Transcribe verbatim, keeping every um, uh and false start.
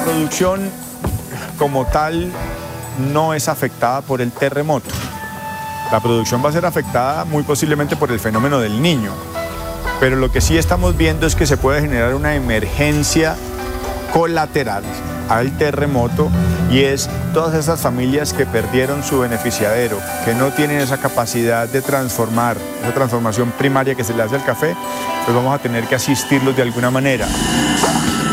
producción como tal no es afectada por el terremoto. La producción va a ser afectada muy posiblemente por el fenómeno del Niño, pero lo que sí estamos viendo es que se puede generar una emergencia colateral al terremoto, y es todas esas familias que perdieron su beneficiadero, que no tienen esa capacidad de transformar, esa transformación primaria que se le hace al café, pues vamos a tener que asistirlos de alguna manera.